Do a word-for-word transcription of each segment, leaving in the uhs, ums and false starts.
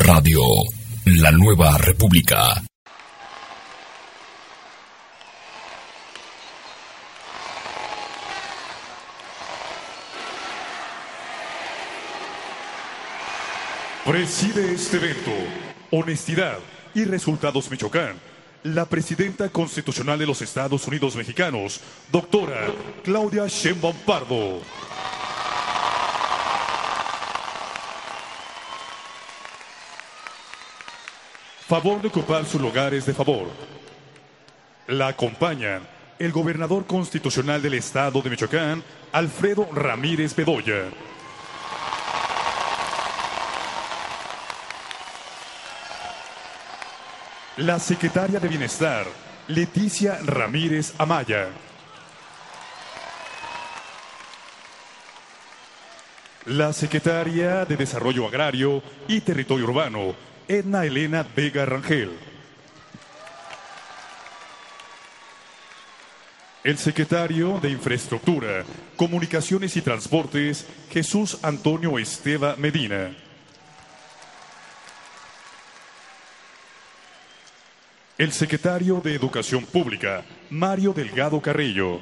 Radio, la nueva república. Preside este evento, Honestidad y Resultados Michoacán, la presidenta constitucional de los Estados Unidos Mexicanos, doctora Claudia Sheinbaum Pardo. Favor de ocupar sus lugares de favor. La acompañan el gobernador constitucional del Estado de Michoacán, Alfredo Ramírez Bedoya. La secretaria de Bienestar, Leticia Ramírez Amaya. La secretaria de Desarrollo Agrario y Territorio Urbano, Edna Elena Vega Rangel. El secretario de Infraestructura, Comunicaciones y Transportes, Jesús Antonio Esteva Medina. El secretario de Educación Pública, Mario Delgado Carrillo.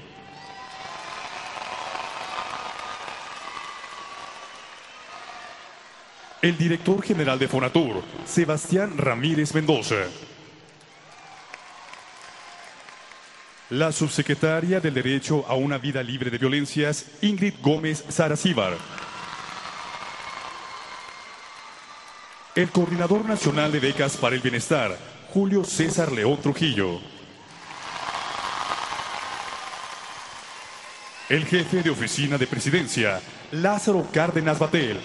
El director general de Fonatur, Sebastián Ramírez Mendoza. La subsecretaria del Derecho a una Vida Libre de Violencias, Ingrid Gómez Saracíbar. El coordinador nacional de becas para el bienestar, Julio César León Trujillo. El jefe de oficina de presidencia, Lázaro Cárdenas Batel.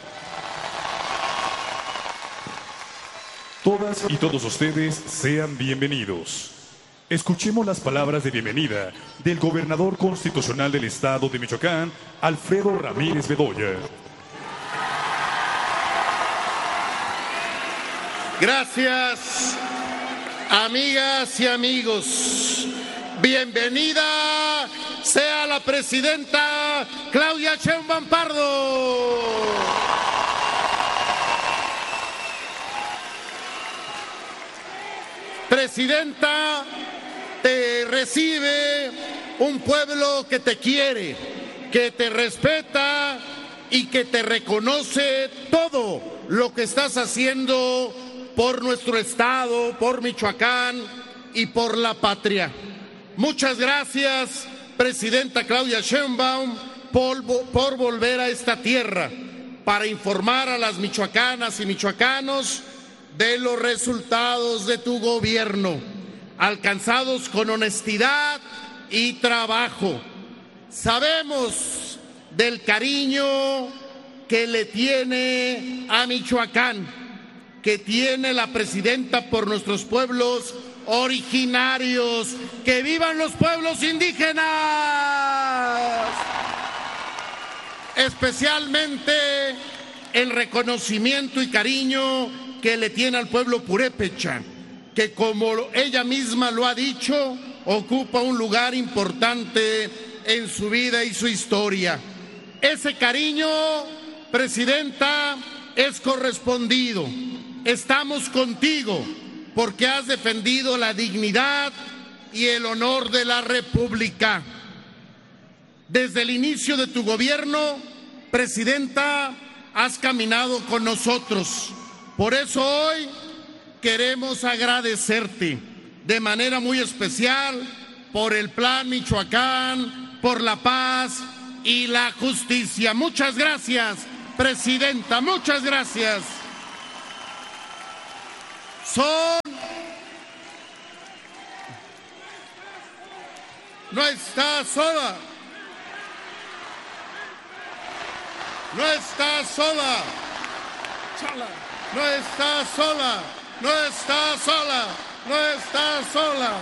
Todas y todos ustedes sean bienvenidos. Escuchemos las palabras de bienvenida del gobernador constitucional del Estado de Michoacán, Alfredo Ramírez Bedoya. Gracias, amigas y amigos. Bienvenida sea la presidenta Claudia Sheinbaum Pardo. Presidenta, te recibe un pueblo que te quiere, que te respeta y que te reconoce todo lo que estás haciendo por nuestro estado, por Michoacán y por la patria. Muchas gracias, presidenta Claudia Sheinbaum, por, por volver a esta tierra para informar a las michoacanas y michoacanos de los resultados de tu gobierno, alcanzados con honestidad y trabajo. Sabemos del cariño que le tiene a Michoacán, que tiene la presidenta por nuestros pueblos originarios. ¡Que vivan los pueblos indígenas! Especialmente el reconocimiento y cariño que le tiene al pueblo purépecha, que como ella misma lo ha dicho, ocupa un lugar importante en su vida y su historia. Ese cariño, presidenta, es correspondido. Estamos contigo porque has defendido la dignidad y el honor de la República. Desde el inicio de tu gobierno, presidenta, has caminado con nosotros. Por eso hoy queremos agradecerte de manera muy especial por el Plan Michoacán, por la paz y la justicia. Muchas gracias, presidenta, muchas gracias. Son... No está sola. No está sola. Chala. No está sola, no está sola, no está sola.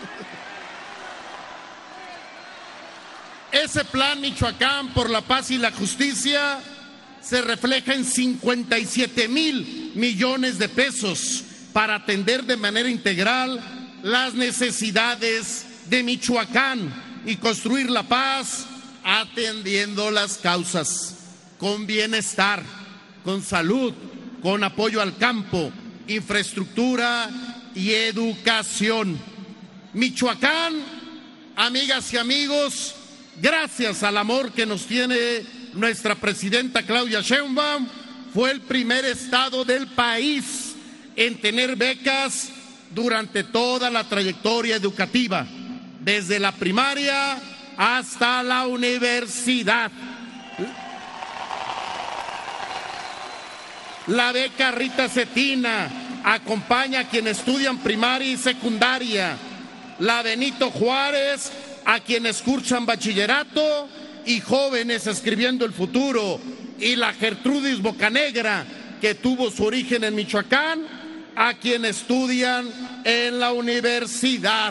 Ese plan Michoacán por la paz y la justicia se refleja en cincuenta y siete mil millones de pesos para atender de manera integral las necesidades de Michoacán y construir la paz atendiendo las causas con bienestar, con salud, con apoyo al campo, infraestructura y educación. Michoacán, amigas y amigos, gracias al amor que nos tiene nuestra presidenta Claudia Sheinbaum, fue el primer estado del país en tener becas durante toda la trayectoria educativa, desde la primaria hasta la universidad. La beca Rita Cetina acompaña a quienes estudian primaria y secundaria. La Benito Juárez a quienes cursan bachillerato y jóvenes escribiendo el futuro. Y la Gertrudis Bocanegra, que tuvo su origen en Michoacán, a quienes estudian en la universidad.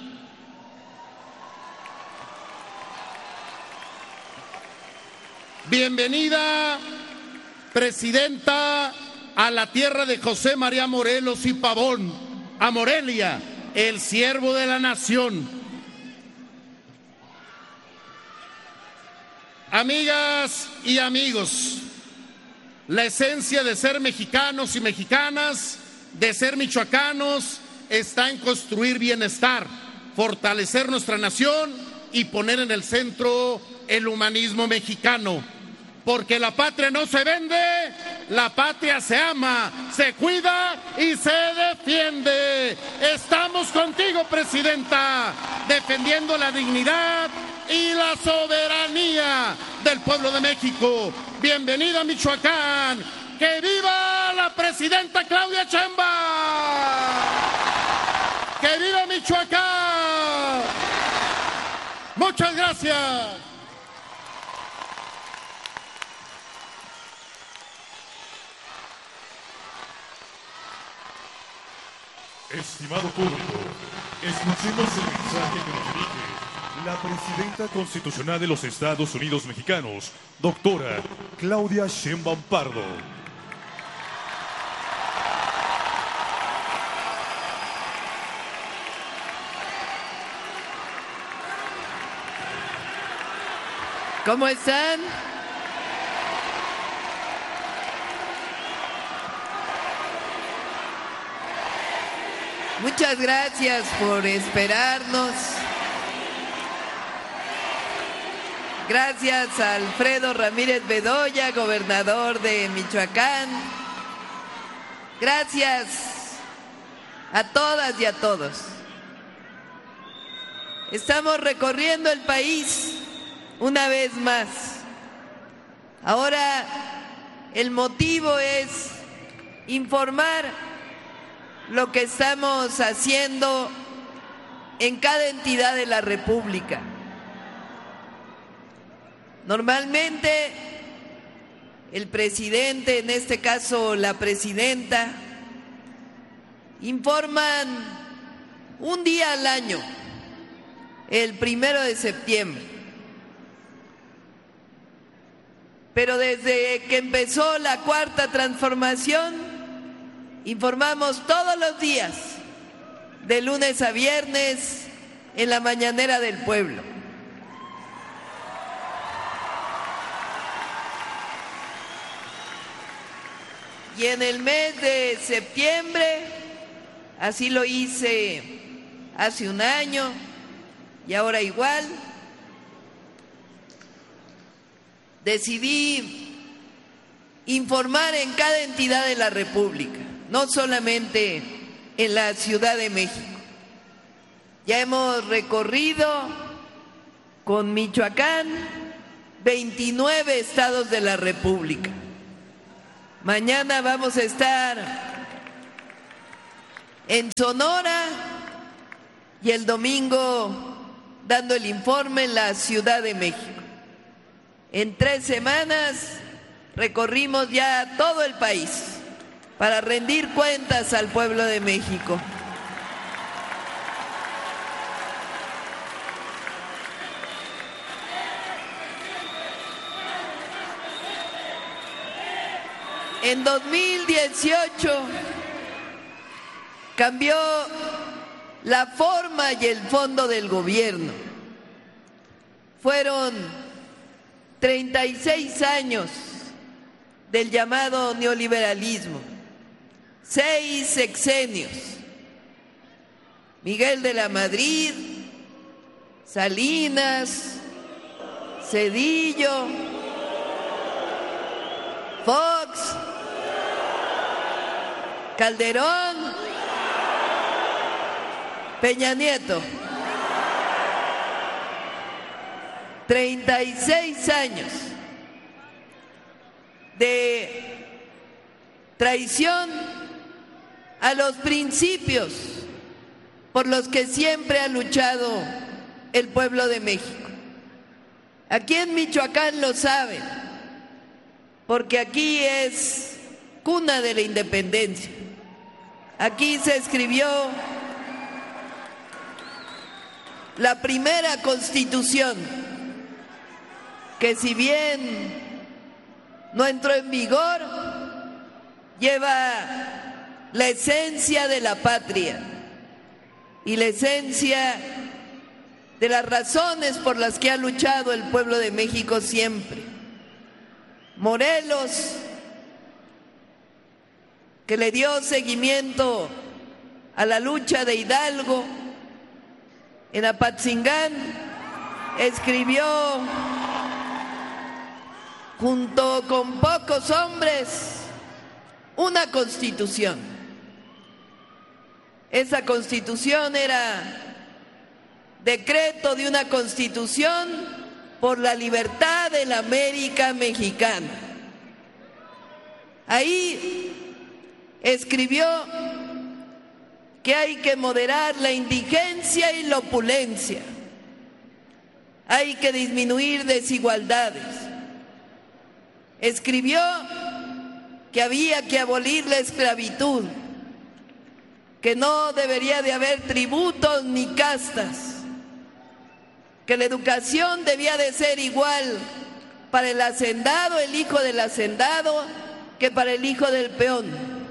Bienvenida, presidenta, a la tierra de José María Morelos y Pavón, a Morelia, el siervo de la nación. Amigas y amigos, la esencia de ser mexicanos y mexicanas, de ser michoacanos, está en construir bienestar, fortalecer nuestra nación y poner en el centro el humanismo mexicano. Porque la patria no se vende, la patria se ama, se cuida y se defiende. Estamos contigo, presidenta, defendiendo la dignidad y la soberanía del pueblo de México. Bienvenida a Michoacán. ¡Que viva la presidenta Claudia Sheinbaum! ¡Que viva Michoacán! Muchas gracias. Estimado público, escuchemos el mensaje que nos dirige la presidenta constitucional de los Estados Unidos mexicanos, doctora Claudia Sheinbaum Pardo. ¿Cómo están? Muchas gracias por esperarnos. Gracias a Alfredo Ramírez Bedoya, gobernador de Michoacán. Gracias a todas y a todos. Estamos recorriendo el país una vez más. Ahora el motivo es informar lo que estamos haciendo en cada entidad de la República. Normalmente el presidente, en este caso la presidenta, informan un día al año, el primero de septiembre. Pero desde que empezó la cuarta transformación, informamos todos los días, de lunes a viernes, en la mañanera del pueblo. Y en el mes de septiembre, así lo hice hace un año y ahora igual, decidí informar en cada entidad de la República, no solamente en la Ciudad de México. Ya hemos recorrido con Michoacán veintinueve estados de la República. Mañana vamos a estar en Sonora y el domingo dando el informe en la Ciudad de México. En tres semanas recorrimos ya todo el país para rendir cuentas al pueblo de México. En dos mil dieciocho cambió la forma y el fondo del gobierno. Fueron treinta y seis años del llamado neoliberalismo. Seis sexenios. Miguel de la Madrid, Salinas, Zedillo, Fox, Calderón, Peña Nieto. treinta y seis años de traición a los principios por los que siempre ha luchado el pueblo de México. Aquí en Michoacán lo saben, porque aquí es cuna de la independencia. Aquí se escribió la primera Constitución, que si bien no entró en vigor, lleva la esencia de la patria y la esencia de las razones por las que ha luchado el pueblo de México siempre. Morelos, que le dio seguimiento a la lucha de Hidalgo en Apatzingán, escribió junto con pocos hombres una constitución. Esa constitución era decreto de una constitución por la libertad de la América mexicana. Ahí escribió que hay que moderar la indigencia y la opulencia, hay que disminuir desigualdades. Escribió que había que abolir la esclavitud, que no debería de haber tributos ni castas, que la educación debía de ser igual para el hacendado, el hijo del hacendado, que para el hijo del peón.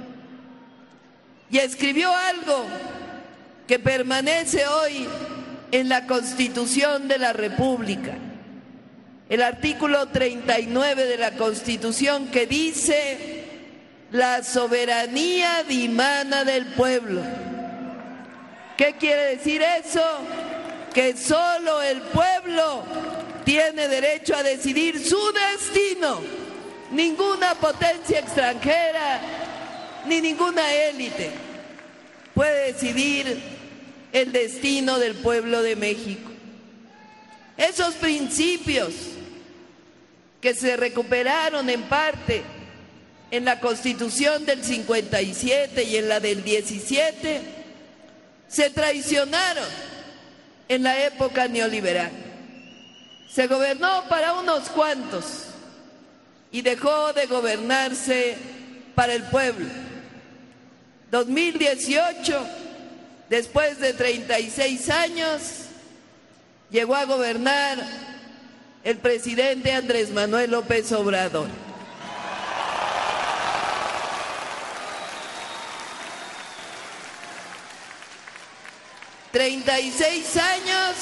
Y escribió algo que permanece hoy en la Constitución de la República, el artículo treinta y nueve de la Constitución, que dice: la soberanía dimana del pueblo. ¿Qué quiere decir eso? Que solo el pueblo tiene derecho a decidir su destino. Ninguna potencia extranjera ni ninguna élite puede decidir el destino del pueblo de México. Esos principios que se recuperaron en parte en la Constitución del cincuenta y siete y en la del diecisiete, se traicionaron en la época neoliberal. Se gobernó para unos cuantos y dejó de gobernarse para el pueblo. dos mil dieciocho, después de treinta y seis años, llegó a gobernar el presidente Andrés Manuel López Obrador. treinta y seis años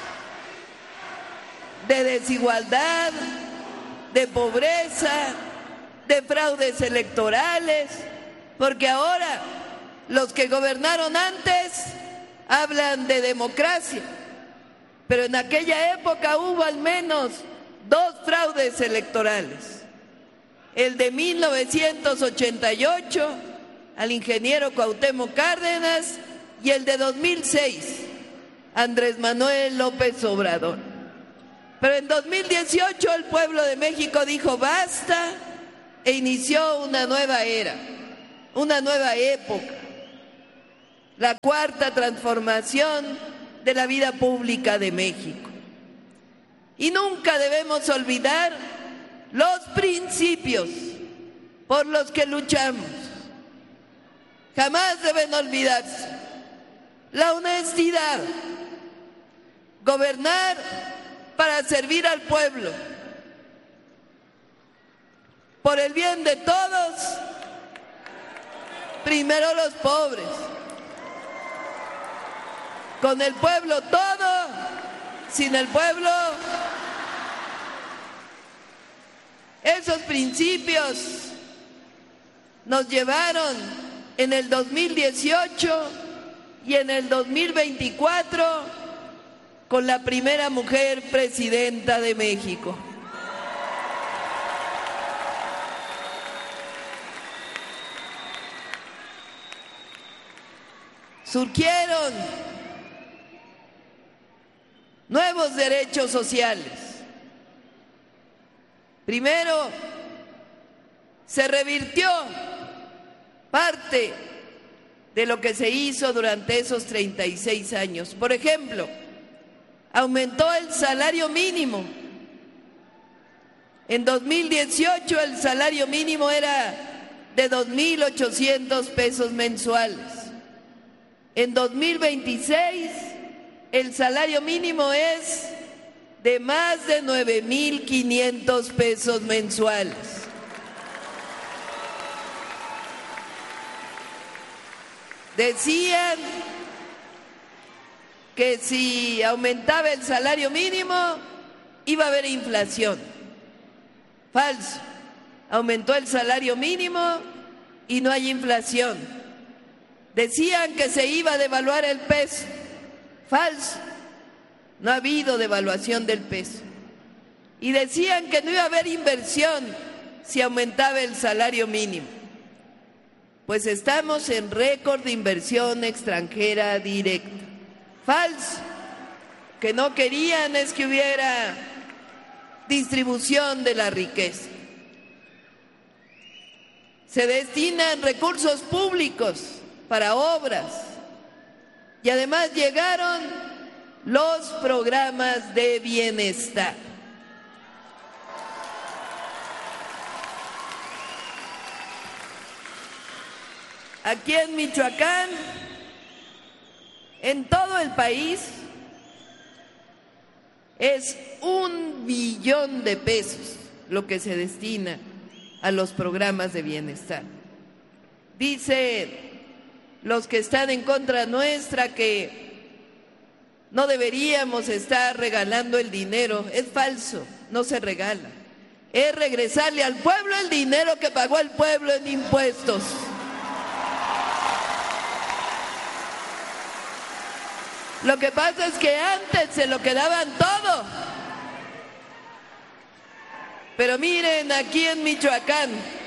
de desigualdad, de pobreza, de fraudes electorales, porque ahora los que gobernaron antes hablan de democracia, pero en aquella época hubo al menos dos fraudes electorales. El de mil novecientos ochenta y ocho al ingeniero Cuauhtémoc Cárdenas y el de dos mil seis, Andrés Manuel López Obrador. Pero en dos mil dieciocho el pueblo de México dijo basta e inició una nueva era, una nueva época, la cuarta transformación de la vida pública de México. Y nunca debemos olvidar los principios por los que luchamos. Jamás deben olvidarse. La honestidad, gobernar para servir al pueblo, por el bien de todos, primero los pobres, con el pueblo todo, sin el pueblo Esos principios nos llevaron en el dos mil dieciocho y en el dos mil veinticuatro con la primera mujer presidenta de México. Surgieron nuevos derechos sociales. Primero, se revirtió parte de lo que se hizo durante esos treinta y seis años. Por ejemplo, aumentó el salario mínimo. En dos mil dieciocho el salario mínimo era de dos mil ochocientos pesos mensuales. En dos mil veintiséis el salario mínimo es de más de nueve mil quinientos pesos mensuales. Decían que si aumentaba el salario mínimo iba a haber inflación. Falso. Aumentó el salario mínimo y no hay inflación. Decían que se iba a devaluar el peso. Falso. No ha habido devaluación del peso. Y decían que no iba a haber inversión si aumentaba el salario mínimo. Pues estamos en récord de inversión extranjera directa. Falso. Que no querían es que hubiera distribución de la riqueza. Se destinan recursos públicos para obras y además llegaron los programas de bienestar. Aquí en Michoacán, en todo el país, es un billón de pesos lo que se destina a los programas de bienestar. Dice los que están en contra nuestra que no deberíamos estar regalando el dinero. Es falso, no se regala. Es regresarle al pueblo el dinero que pagó el pueblo en impuestos. Lo que pasa es que antes se lo quedaban todo. Pero miren, aquí en Michoacán,